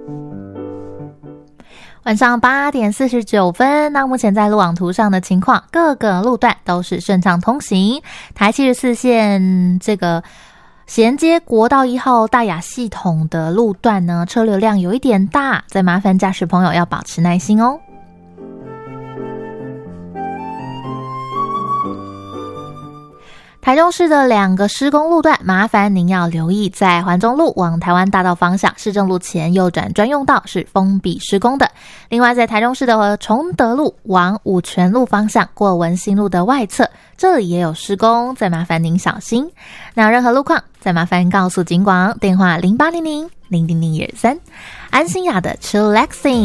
晚上8点49分，那目前在路网图上的情况，各个路段都是顺畅通行。台74线这个衔接国道1号大雅系统的路段呢，车流量有一点大，再麻烦驾驶朋友要保持耐心哦。台中市的2个施工路段，麻烦您要留意，在环中路往台湾大道方向，市政路前右转专用道是封闭施工的。另外，在台中市的崇德路往五权路方向过文心路的外侧，这里也有施工，再麻烦您小心。那有任何路况，再麻烦告诉警广，电话0800-000-123，安心雅的 Chillaxing。